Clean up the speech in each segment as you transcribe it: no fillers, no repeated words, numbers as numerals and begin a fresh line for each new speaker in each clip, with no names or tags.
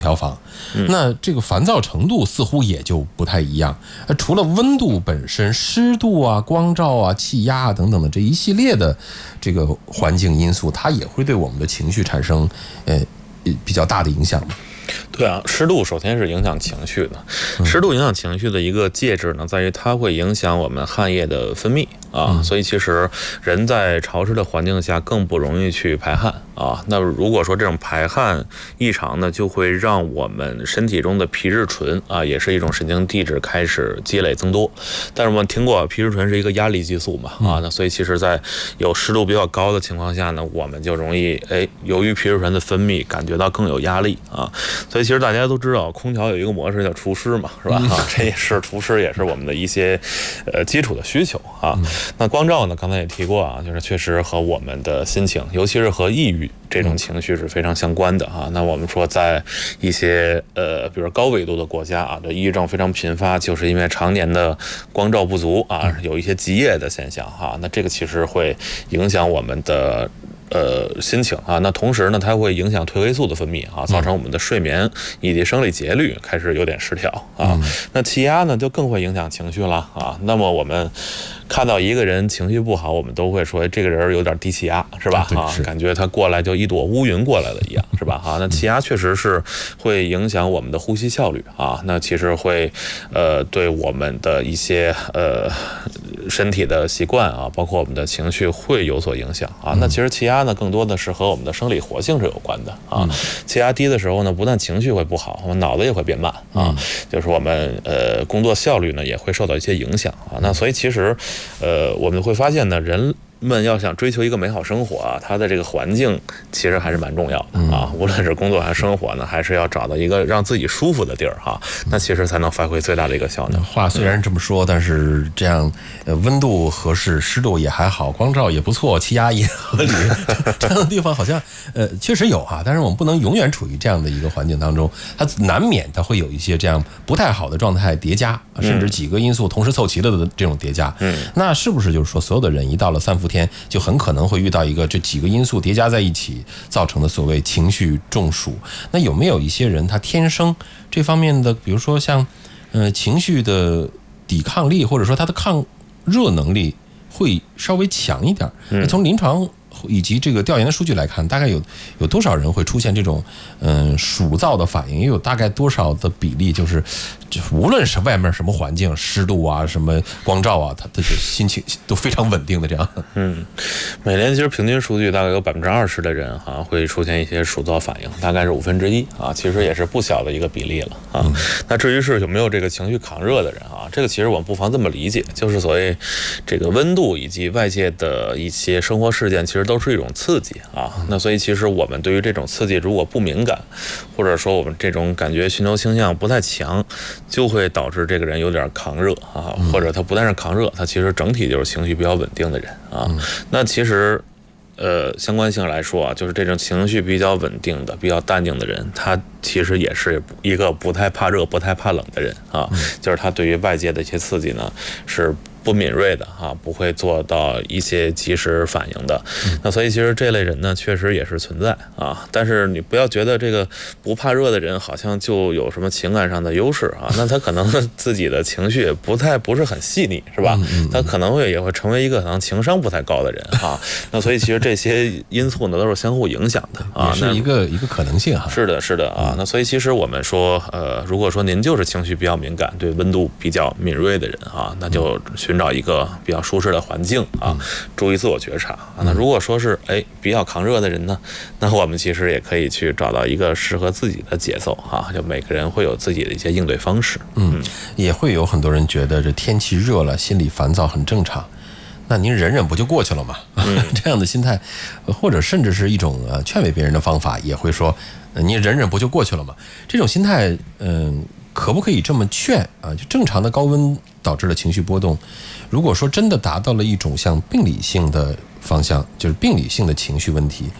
调房，那这个烦躁程度似乎也就不太一样。除了温度本身，湿度啊、光照啊、气压啊等等的这一系列的这个环境因素，它也会对我们的情绪产生比较大的影响嘛。
对啊，湿度首先是影响情绪的。湿度影响情绪的一个介质呢，在于它会影响我们汗液的分泌啊，所以其实人在潮湿的环境下更不容易去排汗啊。那如果说这种排汗异常呢，就会让我们身体中的皮质醇啊，也是一种神经递质开始积累增多。但是我们听过皮质醇是一个压力激素嘛啊，那所以其实在有湿度比较高的情况下呢，我们就容易由于皮质醇的分泌感觉到更有压力啊。所以其实大家都知道，空调有一个模式叫除湿嘛，是吧？这也是除湿，也是我们的一些基础的需求啊。那光照呢，刚才也提过啊，就是确实和我们的心情，尤其是和抑郁这种情绪是非常相关的啊。那我们说，在一些比如高纬度的国家啊，这抑郁症非常频发，就是因为常年的光照不足啊，有一些极夜的现象哈。那这个其实会影响我们的心情啊，那同时呢，它会影响褪黑素的分泌啊，造成我们的睡眠以及生理节律开始有点失调啊。那气压呢，就更会影响情绪了啊。那么我们看到一个人情绪不好，我们都会说这个人有点低气压，是吧？啊，感觉他过来就一朵乌云过来了一样，是吧？啊，那气压确实是会影响我们的呼吸效率啊。那其实会对我们的一些身体的习惯啊，包括我们的情绪会有所影响啊。那其实气压呢，更多的是和我们的生理活性是有关的啊。气压低的时候呢，不但情绪会不好，我们脑子也会变慢啊，就是我们工作效率呢也会受到一些影响啊。那所以其实我们会发现呢，人们要想追求一个美好生活啊，它的这个环境其实还是蛮重要的啊。无论是工作还是生活呢，还是要找到一个让自己舒服的地儿哈，那其实才能发挥最大的一个效能。
话虽然这么说，但是这样温度合适，湿度也还好，光照也不错，气压也合理，这样的地方好像确实有啊。但是我们不能永远处于这样的一个环境当中，它难免它会有一些这样不太好的状态叠加，甚至几个因素同时凑齐了的这种叠加。那是不是就是说，所有的人一到了3伏天，就很可能会遇到一个这几个因素叠加在一起造成的所谓情绪中暑？那有没有一些人他天生这方面的，比如说像情绪的抵抗力，或者说他的抗热能力会稍微强一点？从临床以及这个调研的数据来看，大概有多少人会出现这种暑燥的反应？也有大概多少的比例，就是无论是外面什么环境，湿度啊、什么光照啊，他的心情都非常稳定的这样。
每年其实平均数据大概有20%的人会出现一些暑燥反应，大概是1/5啊，其实也是不小的一个比例了啊。那至于是有没有这个情绪抗热的人啊，这个其实我们不妨这么理解，就是所谓这个温度以及外界的一些生活事件，其实都是一种刺激啊。那所以其实我们对于这种刺激如果不敏感，或者说我们这种感觉寻求倾向不太强，就会导致这个人有点抗热啊，或者他不但是抗热，他其实整体就是情绪比较稳定的人啊。那其实相关性来说啊，就是这种情绪比较稳定的、比较淡定的人，他其实也是一个不太怕热、不太怕冷的人啊。就是他对于外界的一些刺激呢是不敏锐的啊，不会做到一些及时反应的。那所以其实这类人呢，确实也是存在啊。但是你不要觉得这个不怕热的人好像就有什么情感上的优势啊，那他可能自己的情绪不是很细腻，是吧？他可能也会成为一个可能情商不太高的人啊。那所以其实这些因素呢都是相互影响的啊，
是一个可能性哈。
是的啊。那所以其实我们说如果说您就是情绪比较敏感，对温度比较敏锐的人啊，那就寻找一个比较舒适的环境啊，注意自我觉察啊。那如果说是比较抗热的人呢，那我们其实也可以去找到一个适合自己的节奏啊。就每个人会有自己的一些应对方式。
也会有很多人觉得这天气热了，心里烦躁很正常。那您忍忍不就过去了吗？这样的心态，或者甚至是一种劝慰别人的方法，也会说你忍忍不就过去了吗？这种心态，可不可以这么劝啊？就正常的高温导致的情绪波动，如果说真的达到了一种像病理性的方向，就是病理性的情绪问题，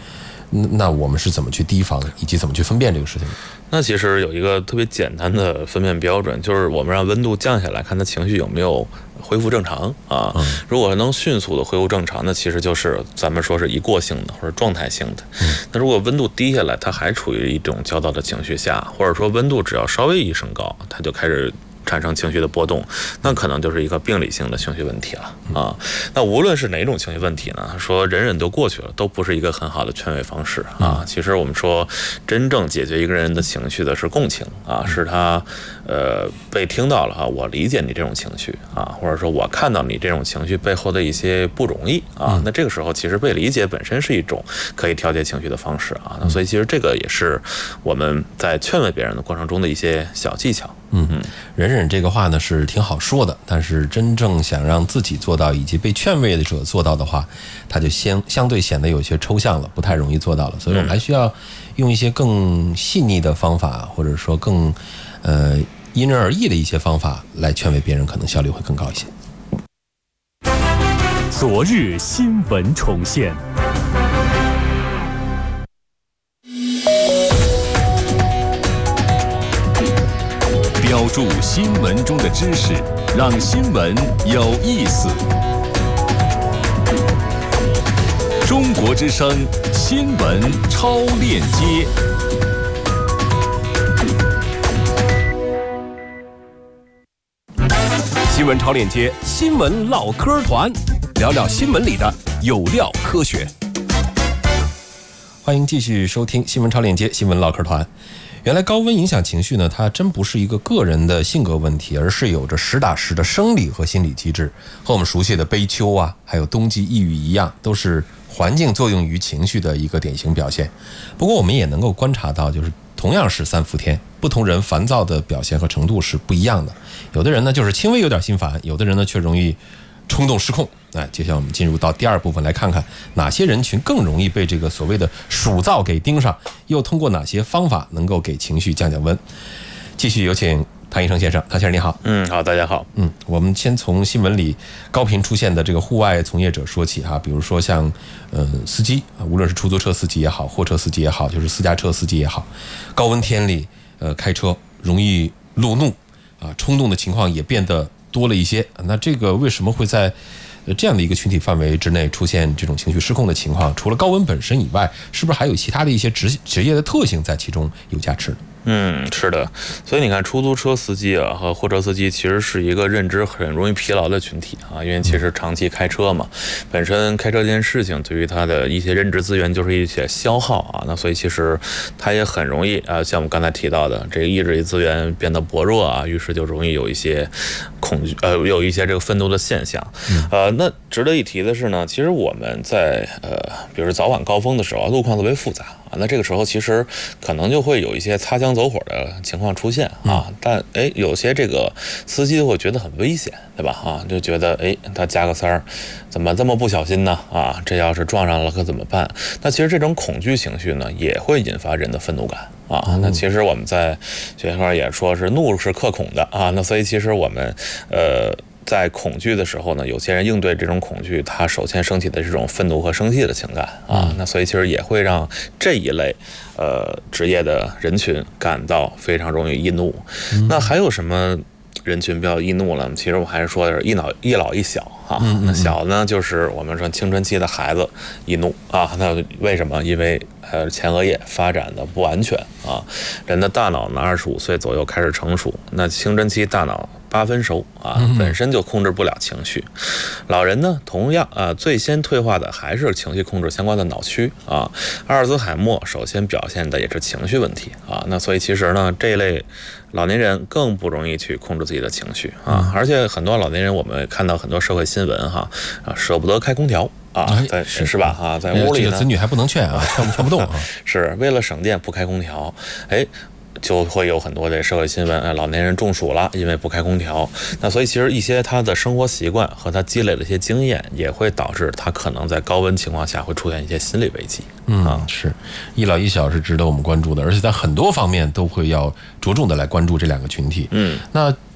那我们是怎么去提防，以及怎么去分辨这个事情？
那其实有一个特别简单的分辨标准，就是我们让温度降下来，看他情绪有没有恢复正常啊。如果能迅速的恢复正常，那其实就是咱们说是一过性的或者状态性的。那如果温度低下来，它还处于一种焦躁的情绪下，或者说温度只要稍微一升高，它就开始产生情绪的波动，那可能就是一个病理性的情绪问题了啊。那无论是哪种情绪问题呢，说忍忍都过去了，都不是一个很好的劝慰方式啊。其实我们说，真正解决一个人的情绪的是共情啊，是他被听到了哈，我理解你这种情绪啊，或者说我看到你这种情绪背后的一些不容易啊。那这个时候其实被理解本身是一种可以调节情绪的方式啊。所以其实这个也是我们在劝慰别人的过程中的一些小技巧。
忍忍这个话呢是挺好说的，但是真正想让自己做到以及被劝慰者做到的话，它就相对显得有些抽象了，不太容易做到了。所以我们还需要用一些更细腻的方法，或者说更因人而异的一些方法来劝慰别人，可能效率会更高一些。
昨日新闻重现。标注新闻中的知识，让新闻有意思。中国之声新闻超链接。新闻超链接，新闻唠嗑团，聊聊新闻里的有料科学。
欢迎继续收听新闻超链接，新闻唠嗑团。原来高温影响情绪呢，它真不是一个个人的性格问题，而是有着实打实的生理和心理机制，和我们熟悉的悲秋啊，还有冬季抑郁一样，都是环境作用于情绪的一个典型表现。不过我们也能够观察到，就是同样是3伏天，不同人烦躁的表现和程度是不一样的。有的人呢就是轻微有点心烦，有的人呢却容易冲动失控。接下来我们进入到第二部分，来看看哪些人群更容易被这个所谓的暑燥给盯上，又通过哪些方法能够给情绪降降温。继续有请谭医生先生。谭先生你好。
好，大家好。
我们先从新闻里高频出现的这个户外从业者说起哈，比如说像司机，无论是出租车司机也好，货车司机也好，就是私家车司机也好，高温天里开车容易路怒啊，冲动的情况也变得多了一些。那这个为什么会在这样的一个群体范围之内出现这种情绪失控的情况？除了高温本身以外，是不是还有其他的一些职业的特性在其中有加持呢？
是的，所以你看，出租车司机啊和货车司机其实是一个认知很容易疲劳的群体啊，因为其实长期开车嘛，本身开车这件事情对于他的一些认知资源就是一些消耗啊，那所以其实他也很容易像我们刚才提到的，这个意志力资源变得薄弱啊，于是就容易有一些恐惧，有一些这个愤怒的现象。那值得一提的是呢，其实我们在比如早晚高峰的时候，路况特别复杂。那这个时候其实可能就会有一些擦枪走火的情况出现啊，但有些这个司机会觉得很危险，对吧？就觉得他加个塞儿，怎么这么不小心呢？这要是撞上了可怎么办？那其实这种恐惧情绪呢，也会引发人的愤怒感啊。那其实我们在学校也说是怒是克恐的啊。那所以其实我们在恐惧的时候呢，有些人应对这种恐惧，他首先升起的这种愤怒和生气的情感啊，那所以其实也会让这一类职业的人群感到非常容易易怒。那还有什么人群比较易怒了？其实我还是说的是一老一小啊。那小呢，就是我们说青春期的孩子易怒啊。那为什么？因为前额叶发展的不完全啊。人的大脑呢，25岁左右开始成熟，那青春期大脑8分熟啊，本身就控制不了情绪。老人呢，同样最先退化的还是情绪控制相关的脑区啊。阿尔兹海默首先表现的也是情绪问题啊。那所以其实呢，这一类老年人更不容易去控制自己的情绪啊。而且很多老年人，我们看到很多社会新闻舍不得开空调啊，是吧？在屋里呢，
这个子女还不能劝啊，劝不动啊，
是为了省电不开空调，就会有很多的社会新闻，老年人中暑了，因为不开空调。那所以其实一些他的生活习惯和他积累的一些经验，也会导致他可能在高温情况下会出现一些心理危机。
是一老一小是值得我们关注的，而且在很多方面都会要着重的来关注这两个群体。那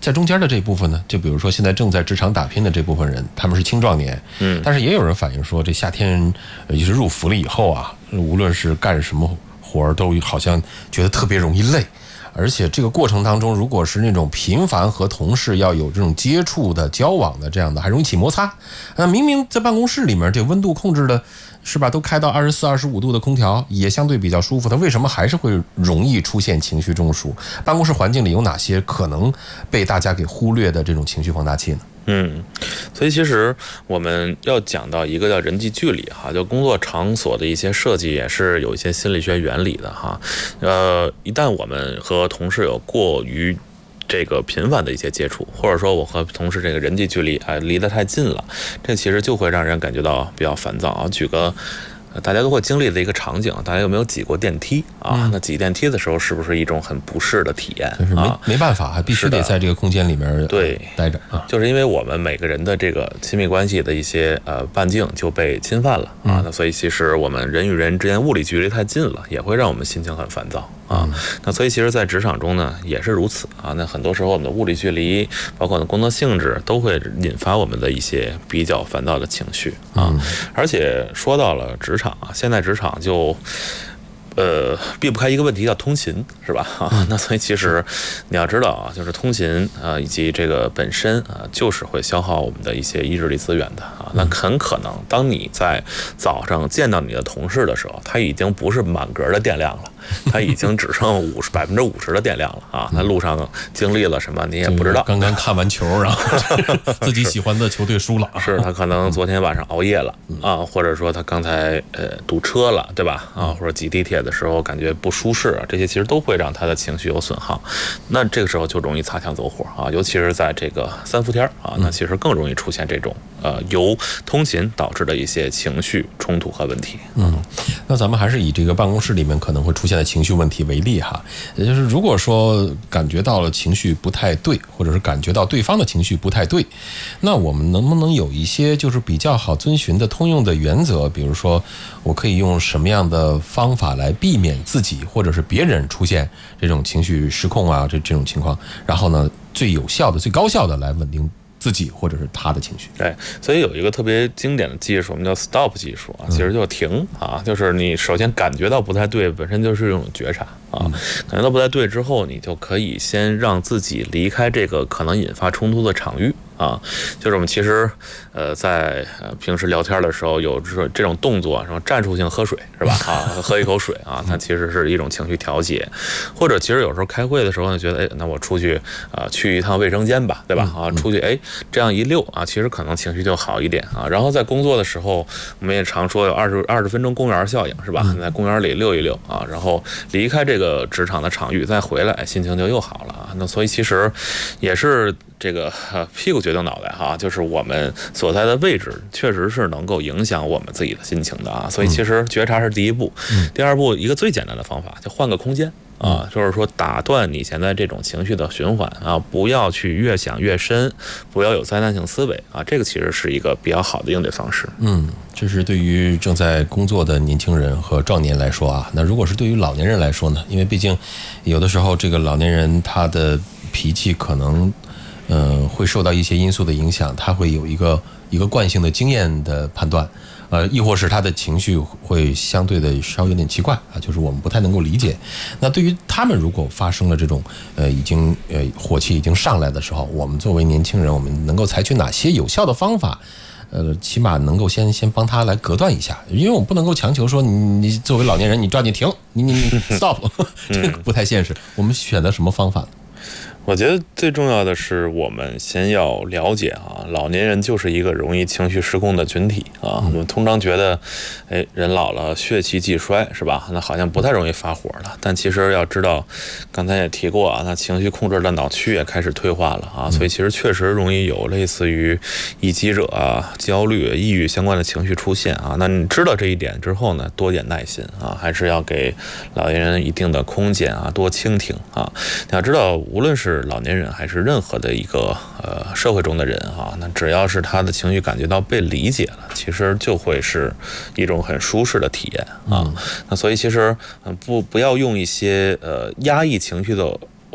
在中间的这部分呢，就比如说现在正在职场打拼的这部分人，他们是青壮年，但是也有人反映说，这夏天也是入伏了以后啊，无论是干什么活儿，都好像觉得特别容易累。而且这个过程当中，如果是那种频繁和同事要有这种接触的交往的这样的，还容易起摩擦。明明在办公室里面这温度控制的是吧，都开到24、25度的空调，也相对比较舒服，它为什么还是会容易出现情绪中暑？办公室环境里有哪些可能被大家给忽略的这种情绪放大器呢？
所以其实我们要讲到一个叫人际距离哈，就工作场所的一些设计也是有一些心理学原理的哈。一旦我们和同事有过于这个频繁的一些接触，或者说我和同事这个人际距离离得太近了，这其实就会让人感觉到比较烦躁啊。举个大家都会经历的一个场景，大家有没有挤过电梯啊？那挤电梯的时候是不是一种很不适的体验？
就是没办法，还必须得在这个空间里面待着啊。
就是因为我们每个人的这个亲密关系的一些半径就被侵犯了啊，那所以其实我们人与人之间物理距离太近了，也会让我们心情很烦躁啊。那所以其实在职场中呢也是如此啊。那很多时候我们的物理距离，包括我们的工作性质，都会引发我们的一些比较烦躁的情绪啊。而且说到了职场啊，现在职场就避不开一个问题叫通勤，是吧？那所以其实你要知道啊，就是通勤以及这个本身就是会消耗我们的一些意志力资源的啊。那很可能当你在早上见到你的同事的时候，他已经不是满格的电量了，他已经只剩50%的电量了啊。那路上经历了什么你也不知道，
刚刚看完球，然后自己喜欢的球队输了，
是他可能昨天晚上熬夜了啊，或者说他刚才堵车了，对吧？啊，或者挤地铁的时候感觉不舒适，这些其实都会让他的情绪有损耗。那这个时候就容易擦枪走火啊，尤其是在这个3伏天啊，那其实更容易出现这种由通勤导致的一些情绪冲突和问题。
那咱们还是以这个办公室里面可能会出现的情绪问题为例哈，也就是如果说感觉到了情绪不太对，或者是感觉到对方的情绪不太对，那我们能不能有一些就是比较好遵循的通用的原则？比如说我可以用什么样的方法来避免自己或者是别人出现这种情绪失控啊这种情况，然后呢最有效的最高效的来稳定自己或者是他的情绪。
对，所以有一个特别经典的技术，我们叫 stop 技术啊，其实就是停啊，就是你首先感觉到不太对，本身就是一种觉察啊，感觉到不太对之后，你就可以先让自己离开这个可能引发冲突的场域啊。就是我们其实在平时聊天的时候有这种动作，什么战术性喝水是吧？啊，喝一口水啊，它其实是一种情绪调节。或者其实有时候开会的时候呢，觉得那我出去去一趟卫生间吧，对吧？啊，出去这样一溜啊，其实可能情绪就好一点啊。然后在工作的时候，我们也常说有20分钟公园效应是吧？在公园里溜一溜啊，然后离开这个职场的场域再回来，心情就又好了啊。那所以其实也是这个屁股决定脑袋哈，就是我们所在的位置确实是能够影响我们自己的心情的啊。所以其实觉察是第一步，第二步一个最简单的方法就换个空间啊，就是说打断你现在这种情绪的循环啊，不要去越想越深，不要有灾难性思维啊，这个其实是一个比较好的应对方式。
这是对于正在工作的年轻人和壮年来说啊，那如果是对于老年人来说呢？因为毕竟有的时候这个老年人他的脾气可能会受到一些因素的影响，他会有一个惯性的经验的判断，亦或是他的情绪会相对的稍微有点奇怪啊，就是我们不太能够理解。那对于他们如果发生了这种已经火气已经上来的时候，我们作为年轻人，我们能够采取哪些有效的方法？起码能够先帮他来隔断一下，因为我们不能够强求说你作为老年人你抓紧停，你 stop， 这个不太现实。我们选择什么方法呢？
我觉得最重要的是我们先要了解啊，老年人就是一个容易情绪失控的群体啊。我们通常觉得人老了血气既衰是吧，那好像不太容易发火了，但其实要知道刚才也提过啊，那情绪控制的脑区也开始退化了啊，所以其实确实容易有类似于易激惹啊、焦虑、抑郁相关的情绪出现啊。那你知道这一点之后呢，多点耐心啊，还是要给老年人一定的空间啊，多倾听啊。你要知道无论是老年人还是任何的一个社会中的人啊，那只要是他的情绪感觉到被理解了，其实就会是一种很舒适的体验啊。那所以其实不要用一些压抑情绪的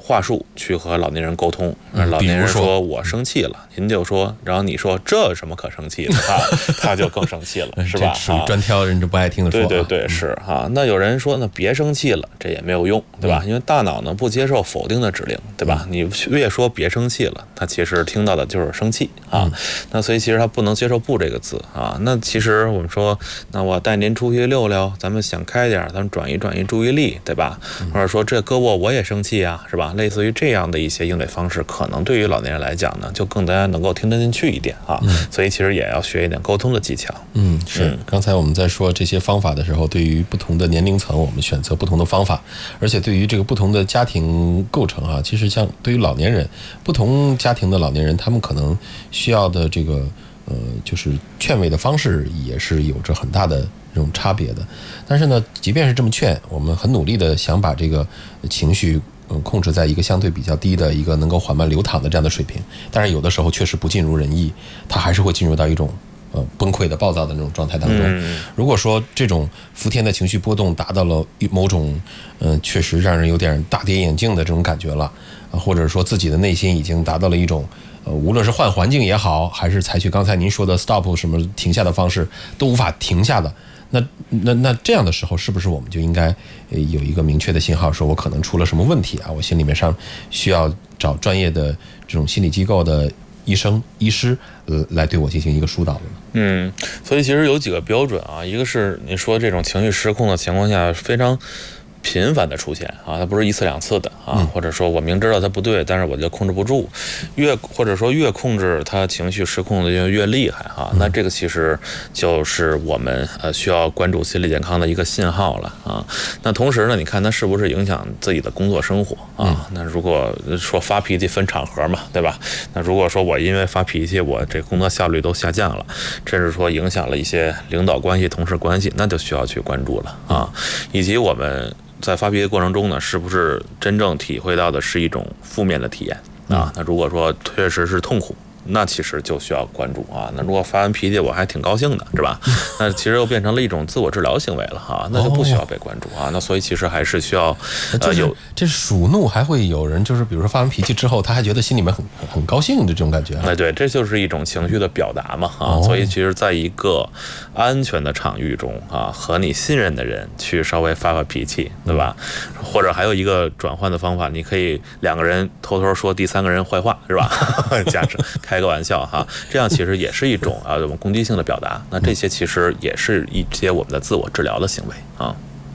话术去和老年人沟通。老年人说我生气了，您就说，然后你说这有什么可生气的他就更生气了，是吧？
属于专挑人家不爱听的说。
对，是哈。那有人说呢，别生气了，这也没有用，对吧？因为大脑呢不接受否定的指令，对吧？你越说别生气了，他其实听到的就是生气啊。那所以其实他不能接受不这个字啊。那其实我们说，那我带您出去溜溜，咱们想开点，咱们转移注意力，对吧？或者说这胳膊我也生气啊，是吧？类似于这样的一些应对方式，可能对于老年人来讲呢，就更加能够听得进去一点啊。所以其实也要学一点沟通的技巧。
是。刚才我们在说这些方法的时候，对于不同的年龄层，我们选择不同的方法，而且对于这个不同的家庭构成啊，其实像对于老年人，不同家庭的老年人，他们可能需要的这个就是劝慰的方式也是有着很大的这种差别的。但是呢，即便是这么劝，我们很努力的想把这个情绪控制在一个相对比较低的一个能够缓慢流淌的这样的水平，但是有的时候确实不尽如人意，它还是会进入到一种崩溃的暴躁的那种状态当中。如果说这种伏天的情绪波动达到了某种确实让人有点大跌眼镜的这种感觉了，或者说自己的内心已经达到了一种无论是换环境也好，还是采取刚才您说的 stop 什么停下的方式都无法停下的，那这样的时候，是不是我们就应该有一个明确的信号，说我可能出了什么问题啊？我心里面上需要找专业的这种心理机构的医师来对我进行一个疏导的。
所以其实有几个标准啊，一个是你说这种情绪失控的情况下非常频繁的出现啊，它不是一次两次的啊，或者说我明知道它不对，但是我就控制不住，或者说越控制它情绪失控的就越厉害哈。那这个其实就是我们需要关注心理健康的一个信号了啊。那同时呢，你看它是不是影响自己的工作生活啊？那如果说发脾气分场合嘛，对吧？那如果说我因为发脾气，我这工作效率都下降了，甚至说影响了一些领导关系、同事关系，那就需要去关注了啊。以及我们在发脾气过程中呢，是不是真正体会到的是一种负面的体验啊？那如果说确实是痛苦，那其实就需要关注啊。那如果发完脾气我还挺高兴的，是吧？那其实又变成了一种自我治疗行为了哈，那就不需要被关注啊。那所以其实还是需要
这属怒还会有人就是比如说发完脾气之后，他还觉得心里面很高兴的这种感觉。
对，这就是一种情绪的表达嘛啊。所以其实在一个安全的场域中啊，和你信任的人去稍微发脾气，对吧？或者还有一个转换的方法，你可以两个人偷偷说第三个人坏话，是吧？假设开个玩笑哈，这样其实也是一种我们攻击性的表达。那这些其实也是一些我们的自我治疗的行为啊。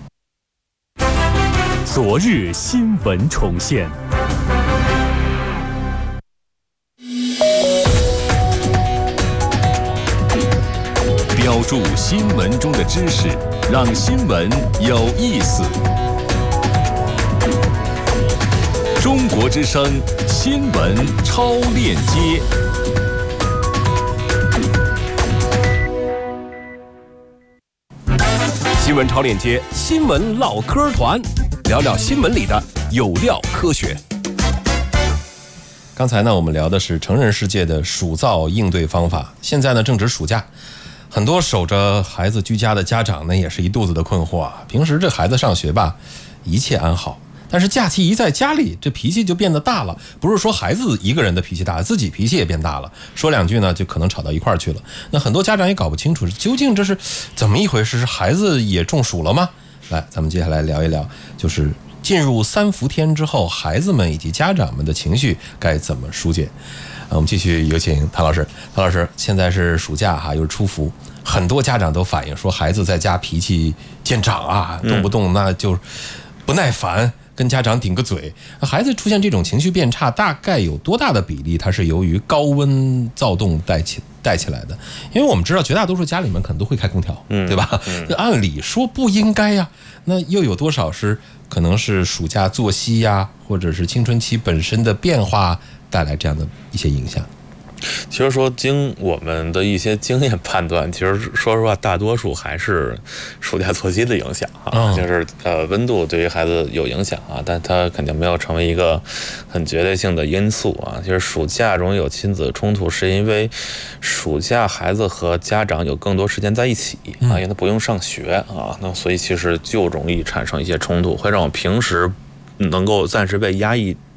昨日新闻重现，标注新闻中的知识，让新闻有意思。中国之声新闻超链接。新闻超链接，新闻唠嗑团，聊聊新闻里的有料科学。
刚才呢，我们聊的是成人世界的暑噪应对方法。现在呢，正值暑假，很多守着孩子居家的家长呢，也是一肚子的困惑啊。平时这孩子上学吧，一切安好，但是假期一在家里，这脾气就变得大了。不是说孩子一个人的脾气大，自己脾气也变大了，说两句呢，就可能吵到一块儿去了。那很多家长也搞不清楚，究竟这是怎么一回事？是孩子也中暑了吗？来，咱们接下来聊一聊，就是进入三伏天之后，孩子们以及家长们的情绪该怎么疏解。我们继续有请谭老师。谭老师，现在是暑假哈，又是初伏，很多家长都反映说，孩子在家脾气见长啊，动不动那就不耐烦，跟家长顶个嘴。孩子出现这种情绪变差，大概有多大的比例它是由于高温躁动带起来的？因为我们知道绝大多数家里面可能都会开空调，对吧？按理说不应该呀，那又有多少是可能是暑假作息呀，或者是青春期本身的变化带来这样的一些影响？
其实说经我们的一些经验判断，其实说实话，大多数还是暑假作息的影响啊，就是温度对于孩子有影响啊，但它肯定没有成为一个很绝对性的因素啊。就是暑假容易有亲子冲突，是因为暑假孩子和家长有更多时间在一起啊，因为他不用上学啊，那所以其实就容易产生一些冲突，会让我平时能够暂时被压抑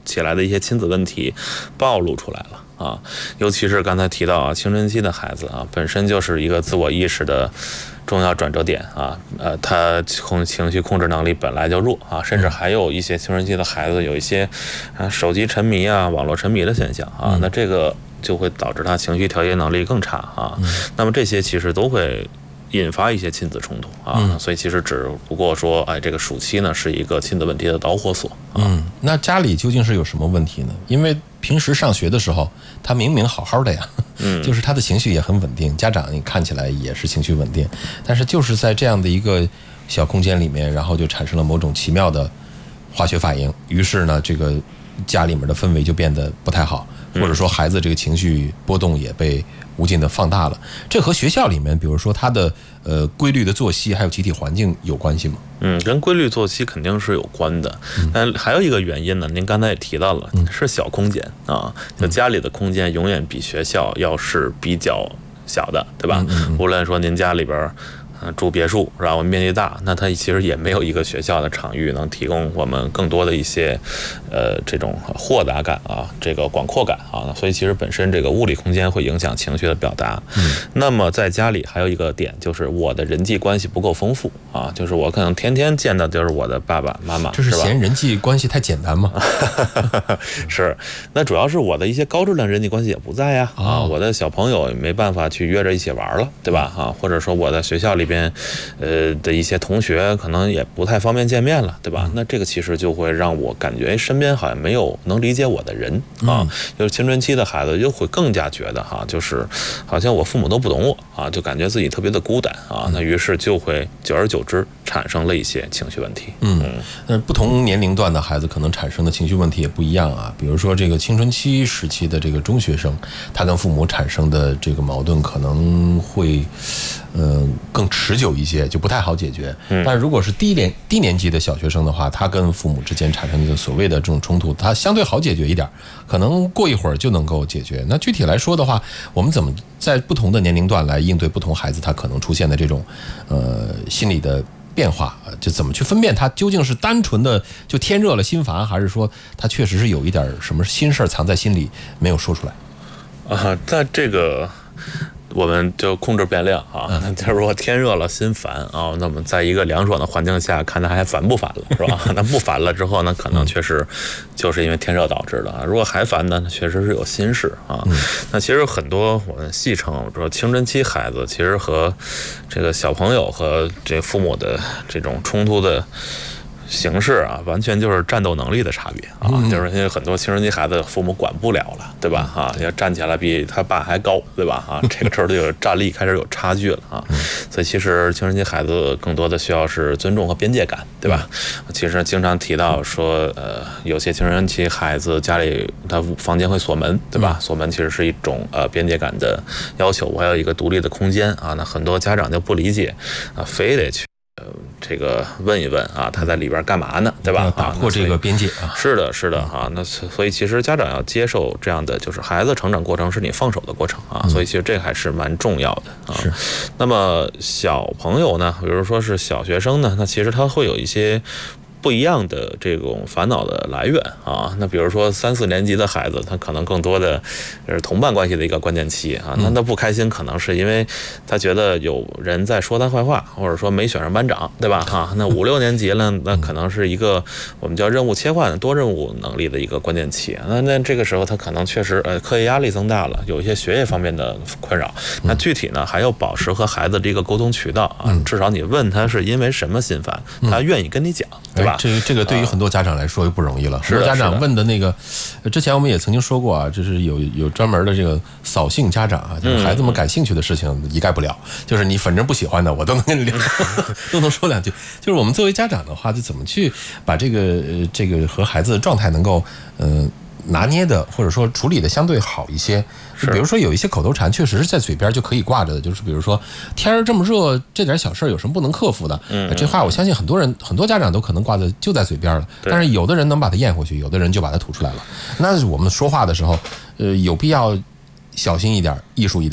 起来的一些亲子问题暴露出来了啊，尤其是刚才提到啊，青春期的孩子啊，本身就是一个自我意识的重要转折点啊，他情绪控制能力本来就弱啊，甚至还有一些青春期的孩子有一些手机沉迷啊、网络沉迷的现象啊，那这个就会导致他情绪调节能力更差啊，那么这些其实都会引发一些亲子冲突啊，所以其实只不过说，哎，这个暑期呢是一个亲子问题的导火索啊。
那家里究竟是有什么问题呢？因为平时上学的时候，他明明好好的呀，就是他的情绪也很稳定，家长你看起来也是情绪稳定，但是就是在这样的一个小空间里面，然后就产生了某种奇妙的化学反应，于是呢，这个家里面的氛围就变得不太好，或者说孩子这个情绪波动也被无尽的放大了。这和学校里面，比如说他的规律的作息还有集体环境有关系吗？
跟规律作息肯定是有关的，但还有一个原因呢，您刚才也提到了，是小空间啊，就家里的空间永远比学校要是比较小的，对吧？无论说您家里边住别墅，然后面积大，那它其实也没有一个学校的场域能提供我们更多的一些这种豁达感啊，这个广阔感啊，所以其实本身这个物理空间会影响情绪的表达。那么在家里还有一个点就是我的人际关系不够丰富啊，就是我可能天天见的就是我的爸爸妈妈，
这是嫌人际关系太简单吗？
是，那主要是我的一些高质量人际关系也不在呀啊，我的小朋友也没办法去约着一起玩了，对吧？啊，或者说我在学校里边的一些同学可能也不太方便见面了，对吧？那这个其实就会让我感觉身边好像没有能理解我的人啊，就是青春期的孩子就会更加觉得哈，就是好像我父母都不懂我啊，就感觉自己特别的孤单啊，那于是就会久而久之产生了一些情绪问题。
那不同年龄段的孩子可能产生的情绪问题也不一样啊，比如说这个青春期时期的这个中学生，他跟父母产生的这个矛盾可能会更持久一些，就不太好解决。但如果是低年级的小学生的话，他跟父母之间产生的所谓的这种冲突，他相对好解决一点，可能过一会儿就能够解决。那具体来说的话，我们怎么在不同的年龄段来应对不同孩子他可能出现的这种心理的变化，就怎么去分辨他究竟是单纯的就天热了心烦，还是说他确实是有一点什么心事藏在心里没有说出来
啊？在这个我们就控制变量啊，就是如果天热了心烦啊，那么在一个凉爽的环境下，看他还烦不烦了，是吧？那不烦了之后呢，可能确实就是因为天热导致的啊。如果还烦呢，确实是有心事啊。那其实很多我们戏称说青春期孩子，其实和这个小朋友和这父母的这种冲突的形式啊，完全就是战斗能力的差别啊，就是因为很多青春期孩子父母管不了了，对吧？啊，要站起来比他爸还高，对吧？啊，这个时候就有战力开始有差距了啊。所以其实青春期孩子更多的需要是尊重和边界感，对吧？其实经常提到说，有些青春期孩子家里他房间会锁门，对吧？锁门其实是一种边界感的要求，我要有一个独立的空间啊。那很多家长就不理解啊，非得去这个问一问啊，他在里边干嘛呢？对吧？
打破这个边界啊，
是的，是的啊。那所以其实家长要接受这样的，就是孩子成长过程是你放手的过程啊。所以其实这还是蛮重要的啊。
是。
那么小朋友呢，比如说是小学生呢，那其实他会有一些不一样的这种烦恼的来源啊。那比如说3、4年级的孩子，他可能更多的是同伴关系的一个关键期啊。那他不开心，可能是因为他觉得有人在说他坏话，或者说没选上班长，对吧？哈，那5、6年级了，那可能是一个我们叫任务切换、多任务能力的一个关键期。那这个时候他可能确实课业压力增大了，有一些学业方面的困扰。那具体呢，还要保持和孩子这个沟通渠道啊，至少你问他是因为什么心烦，他愿意跟你讲，对吧？
这个对于很多家长来说又不容易了。很多家长问的那个，之前我们也曾经说过啊，就是有专门的这个扫兴家长啊，就是孩子们感兴趣的事情一概不了，就是你反正不喜欢的我都能跟你聊，都能说两句。就是我们作为家长的话，就怎么去把这个和孩子的状态能够拿捏的，或者说处理的相对好一些。比如说有一些口头禅确实是在嘴边就可以挂着的，就是比如说天儿这么热，这点小事有什么不能克服的？这话我相信很多家长都可能挂的就在嘴边了，但是有的人能把它咽回去，有的人就把它吐出来了。那我们说话的时候，有必要小心一点、艺术一点吗？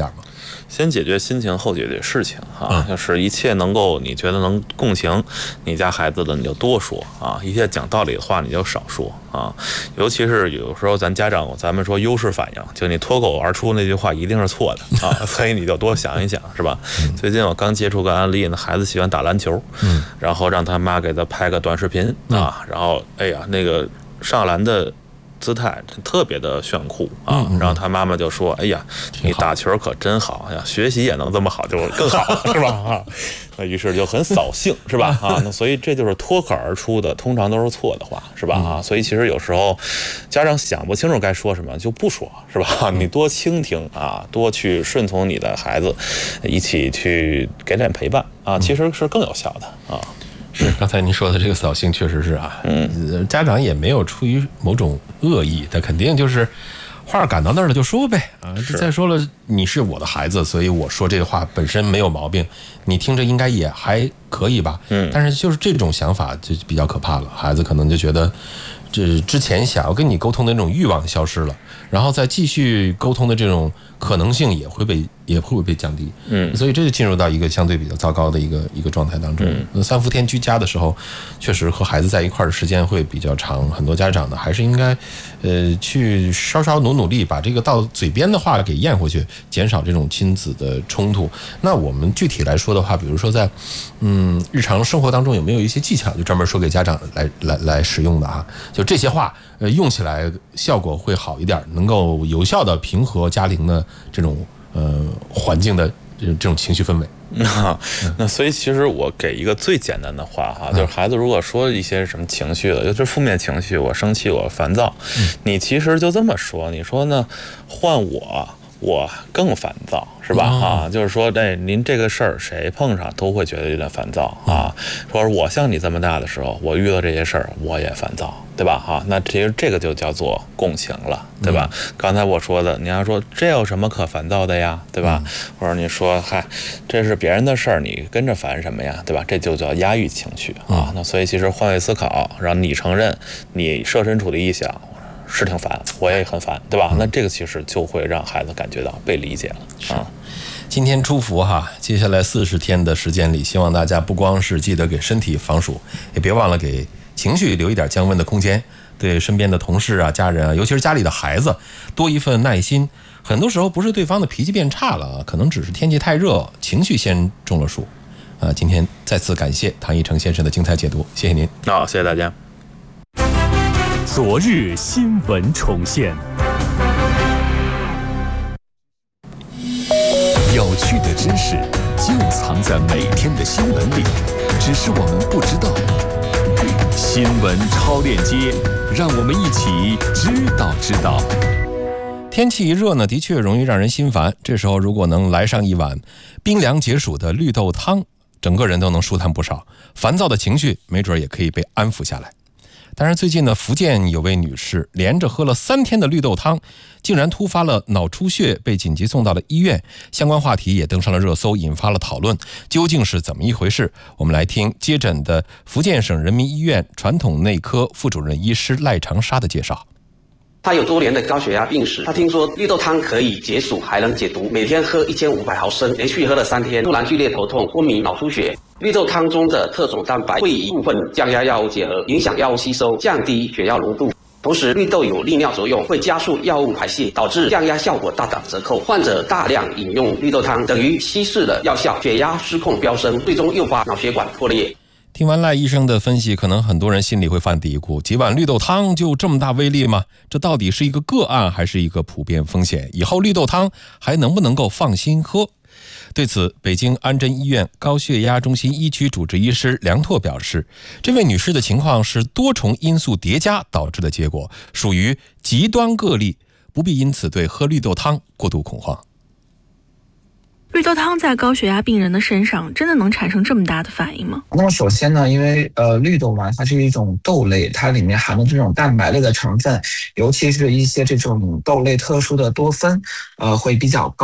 先解决心情，后解决事情啊，就是一切能够你觉得能共情你家孩子的你就多说啊，一切讲道理的话你就少说啊，尤其是有时候咱家长咱们说优势反应，就你脱口而出那句话一定是错的啊，所以你就多想一想，是吧？最近我刚接触个案例呢，孩子喜欢打篮球，然后让他妈给他拍个短视频啊，然后哎呀那个上篮的姿态特别的炫酷啊，然后他妈妈就说：“哎呀，你打球可真好呀，学习也能这么好就更好，是吧？”啊，那于是就很扫兴，是吧？啊，那所以这就是脱口而出的，通常都是错的话，是吧？啊，所以其实有时候家长想不清楚该说什么就不说，是吧？你多倾听啊，多去顺从你的孩子，一起去给点陪伴啊，其实是更有效的啊。
是，刚才您说的这个扫兴确实是啊，家长也没有出于某种恶意，他肯定就是话赶到那儿了就说呗啊。再说了，你是我的孩子，所以我说这话本身没有毛病，你听着应该也还可以吧。但是就是这种想法就比较可怕了，孩子可能就觉得这之前想要跟你沟通的那种欲望消失了，然后再继续沟通的这种可能性也会被降低，所以这就进入到一个相对比较糟糕的一个状态当中。3伏天居家的时候，确实和孩子在一块儿的时间会比较长，很多家长呢还是应该去稍稍努力把这个到嘴边的话给咽回去，减少这种亲子的冲突。那我们具体来说的话，比如说在日常生活当中有没有一些技巧，就专门说给家长来使用的啊？就这些话用起来效果会好一点，能够有效的平和家庭的这种环境的这种情绪氛围。
那所以其实我给一个最简单的话哈，就是孩子如果说一些什么情绪了，尤其是负面情绪，我生气，我烦躁，你其实就这么说，你说呢？换我更烦躁，是吧？啊，就是说，您这个事儿谁碰上都会觉得有点烦躁啊。说我像你这么大的时候，我遇到这些事儿我也烦躁，对吧？哈，那其实这个就叫做共情了，对吧？刚才我说的，你要说这有什么可烦躁的呀，对吧？或者你说，嗨，这是别人的事儿，你跟着烦什么呀，对吧？这就叫压抑情绪啊。那所以其实换位思考，让你承认你设身处地一想。是挺烦，我也很烦，对吧？那这个其实就会让孩子感觉到被理解了啊。
今天初伏哈，接下来40天的时间里，希望大家不光是记得给身体防暑，也别忘了给情绪留一点降温的空间，对身边的同事啊、家人啊，尤其是家里的孩子，多一份耐心。很多时候不是对方的脾气变差了，可能只是天气太热，情绪先中了暑。今天再次感谢唐一成先生的精彩解读，谢谢您。
好，谢谢大家。
昨日新闻重现，有趣的知识就藏在每天的新闻里，只是我们不知道。新闻超链接，让我们一起知道。
天气一热呢，的确容易让人心烦，这时候如果能来上一碗冰凉解暑的绿豆汤，整个人都能舒坦不少，烦躁的情绪没准也可以被安抚下来。但是最近呢，福建有位女士连着喝了3天的绿豆汤，竟然突发了脑出血，被紧急送到了医院。相关话题也登上了热搜，引发了讨论。究竟是怎么一回事？我们来听接诊的福建省人民医院传统内科副主任医师赖长沙的介绍。
他有多年的高血压病史，他听说绿豆汤可以解暑还能解毒，每天喝1500毫升，连续喝了3天，突然剧烈头痛、昏迷、脑出血。绿豆汤中的特种蛋白会与部分降压药物结合，影响药物吸收，降低血药浓度。同时，绿豆有利尿作用，会加速药物排泄，导致降压效果大打折扣。患者大量饮用绿豆汤，等于稀释了药效，血压失控飙升，最终诱发脑血管破裂。
听完赖医生的分析，可能很多人心里会犯嘀咕：几碗绿豆汤就这么大威力吗？这到底是一个个案还是一个普遍风险？以后绿豆汤还能不能够放心喝？对此，北京安贞医院高血压中心一区主治医师梁拓表示，这位女士的情况是多重因素叠加导致的结果，属于极端个例，不必因此对喝绿豆汤过度恐慌。
绿豆汤在高血压病人的身上真的能产生这么大的反应吗？
那么首先呢，因为绿豆嘛，它是一种豆类，它里面含的这种蛋白类的成分，尤其是一些这种豆类特殊的多酚，会比较高。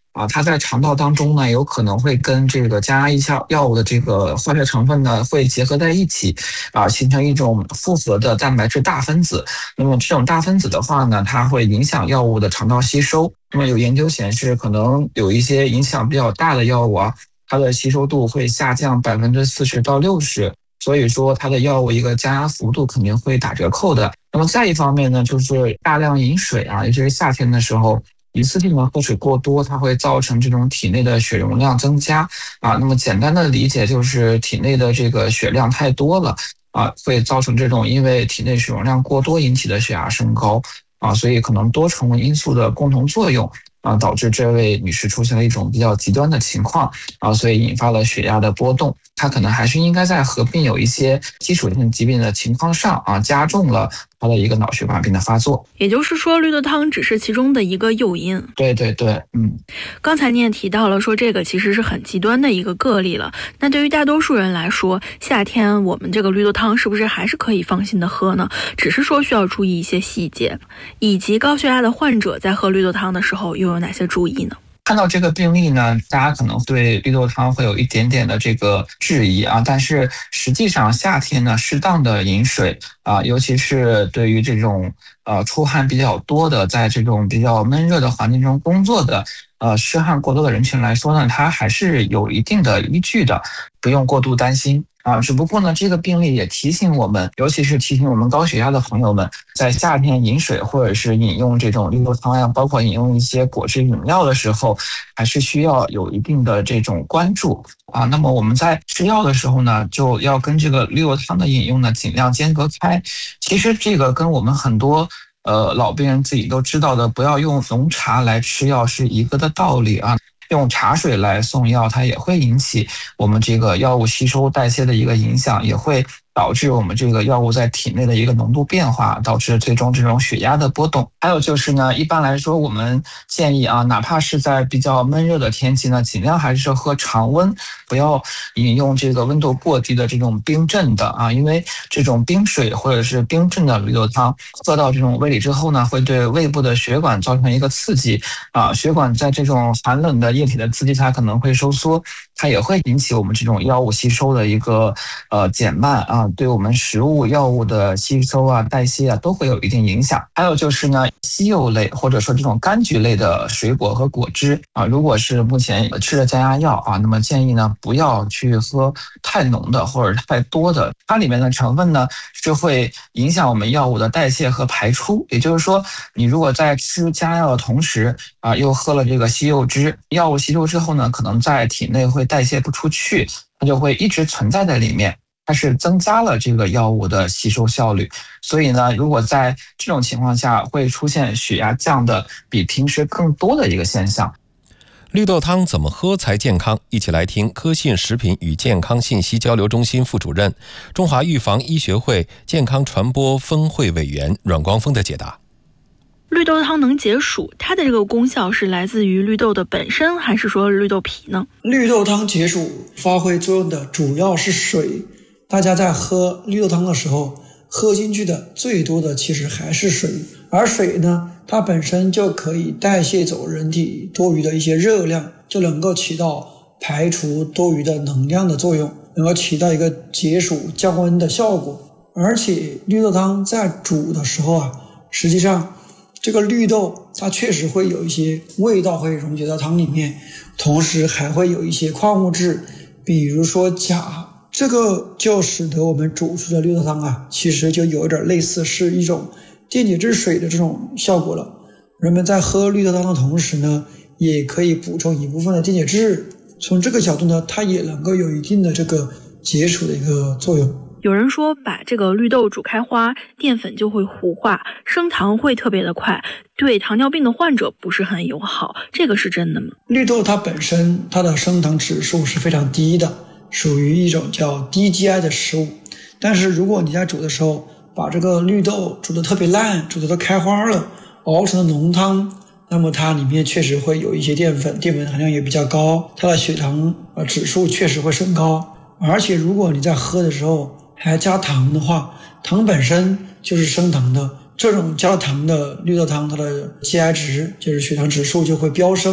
它在肠道当中呢，有可能会跟这个降压抑药物的这个化学成分呢会结合在一起，形成一种复合的蛋白质大分子。那么这种大分子的话呢，它会影响药物的肠道吸收。那么有研究显示，可能有一些影响比较大的药物它的吸收度会下降40%到60%。所以说它的药物一个降压幅度肯定会打折扣的。那么再一方面呢，就是大量饮水尤其是夏天的时候，一次性的喝水过多，它会造成这种体内的血容量增加那么简单的理解就是体内的这个血量太多了会造成这种因为体内血容量过多引起的血压升高所以可能多重因素的共同作用导致这位女士出现了一种比较极端的情况所以引发了血压的波动。她可能还是应该在合并有一些基础性疾病的情况上加重了她的一个脑血管病的发作。
也就是说，绿豆汤只是其中的一个诱因。
对对对，
刚才你也提到了说这个其实是很极端的一个个例了。那对于大多数人来说，夏天我们这个绿豆汤是不是还是可以放心的喝呢？只是说需要注意一些细节，以及高血压的患者在喝绿豆汤的时候又有哪些注意呢？
看到这个病例呢，大家可能对绿豆汤会有一点点的这个质疑但是实际上夏天呢，适当的饮水尤其是对于这种出汗比较多的，在这种比较闷热的环境中工作的湿汗过多的人群来说呢，它还是有一定的依据的，不用过度担心只不过呢，这个病例也提醒我们，尤其是提醒我们高血压的朋友们，在夏天饮水或者是饮用这种绿豆汤包括饮用一些果汁饮料的时候，还是需要有一定的这种关注那么我们在吃药的时候呢，就要跟这个绿豆汤的饮用呢尽量间隔开。其实这个跟我们很多老病人自己都知道的，不要用浓茶来吃药是一个的道理用茶水来送药，它也会引起我们这个药物吸收代谢的一个影响，也会导致我们这个药物在体内的一个浓度变化，导致最终这种血压的波动。还有就是呢，一般来说我们建议哪怕是在比较闷热的天气呢，尽量还是喝常温，不要饮用这个温度过低的这种冰镇的因为这种冰水或者是冰镇的绿豆汤喝到这种胃里之后呢，会对胃部的血管造成一个刺激血管在这种寒冷的液体的刺激它可能会收缩，它也会引起我们这种药物吸收的一个减慢对我们食物药物的吸收代谢都会有一定影响。还有就是呢，西柚类或者说这种柑橘类的水果和果汁如果是目前吃了降压药那么建议呢不要去喝太浓的或者太多的，它里面的成分呢是会影响我们药物的代谢和排出。也就是说，你如果在吃降压药的同时又喝了这个西柚汁，药物吸收之后呢，可能在体内会代谢不出去，它就会一直存在在里面，它是增加了这个药物的吸收效率。所以呢，如果在这种情况下会出现血压降的比平时更多的一个现象。
绿豆汤怎么喝才健康？一起来听科信食品与健康信息交流中心副主任、中华预防医学会健康传播分会委员阮光峰的解答。
绿豆汤能解暑，它的这个功效是来自于绿豆的本身，还是说绿豆皮呢？
绿豆汤解暑发挥作用的主要是水，大家在喝绿豆汤的时候，喝进去的最多的其实还是水，而水呢，它本身就可以代谢走人体多余的一些热量，就能够起到排除多余的能量的作用，能够起到一个解暑降温的效果。而且绿豆汤在煮的时候实际上这个绿豆它确实会有一些味道会溶解到汤里面，同时还会有一些矿物质，比如说钾，这个就使得我们煮出的绿豆汤其实就有点类似是一种电解质水的这种效果了。人们在喝绿豆汤的同时呢，也可以补充一部分的电解质，从这个角度呢，它也能够有一定的这个解暑的一个作用。
有人说把这个绿豆煮开花，淀粉就会糊化，升糖会特别的快，对糖尿病的患者不是很友好，这个是真的吗？
绿豆它本身它的升糖指数是非常低的，属于一种叫低 GI 的食物。但是如果你在煮的时候把这个绿豆煮得特别烂，煮得都开花了，熬成了浓汤，那么它里面确实会有一些淀粉含量也比较高，它的血糖指数确实会升高。而且如果你在喝的时候还加糖的话，糖本身就是升糖的，这种加糖的绿豆汤它的 GI 值就是血糖指数就会飙升。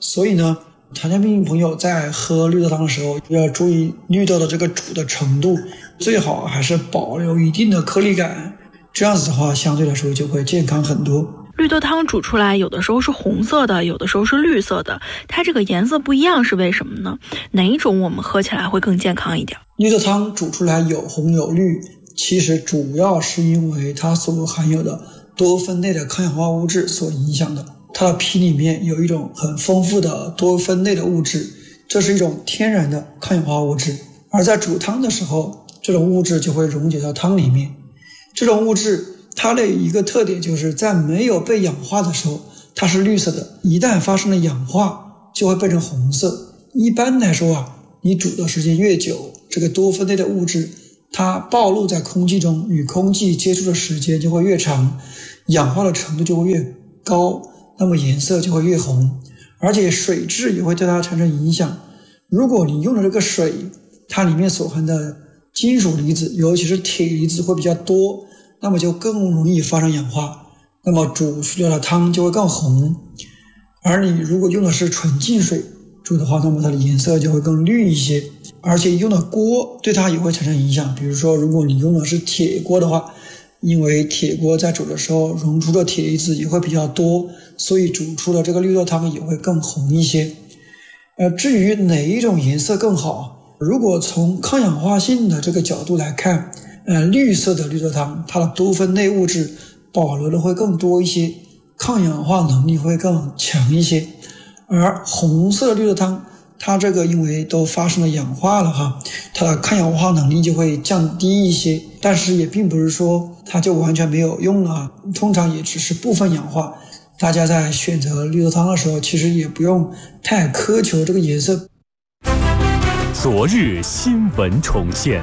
所以呢，糖尿病朋友在喝绿豆汤的时候要注意绿豆的这个煮的程度，最好还是保留一定的颗粒感，这样子的话相对来说就会健康很多。
绿豆汤煮出来有的时候是红色的，有的时候是绿色的，它这个颜色不一样是为什么呢？哪一种我们喝起来会更健康一点？
绿豆汤煮出来有红有绿，其实主要是因为它所含有的多酚类的抗氧化物质所影响的。它的皮里面有一种很丰富的多酚类的物质，这是一种天然的抗氧化物质，而在煮汤的时候，这种物质就会溶解到汤里面。这种物质它的一个特点就是在没有被氧化的时候它是绿色的，一旦发生了氧化就会变成红色。一般来说啊，你煮的时间越久，这个多酚类的物质它暴露在空气中，与空气接触的时间就会越长，氧化的程度就会越高，那么颜色就会越红，而且水质也会对它产生影响。如果你用的这个水，它里面所含的金属离子，尤其是铁离子会比较多，那么就更容易发生氧化，那么煮出来的汤就会更红。而你如果用的是纯净水煮的话，那么它的颜色就会更绿一些，而且用的锅对它也会产生影响。比如说如果你用的是铁锅的话，因为铁锅在煮的时候溶出的铁离子也会比较多，所以煮出的这个绿豆汤也会更红一些。至于哪一种颜色更好，如果从抗氧化性的这个角度来看，绿色的绿豆汤它的多酚类物质保留的会更多一些，抗氧化能力会更强一些。而红色的绿豆汤它这个因为都发生了氧化了哈，它的抗氧化能力就会降低一些，但是也并不是说它就完全没有用了，通常也只是部分氧化。大家在选择绿豆汤的时候，其实也不用太苛求这个颜色。
昨日新闻重现。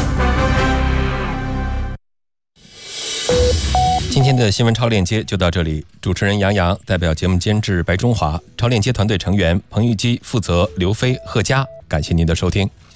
今天的新闻超链接就到这里，主持人杨洋代表节目监制白中华，超链接团队成员彭玉基负责刘飞、贺佳，感谢您的收听。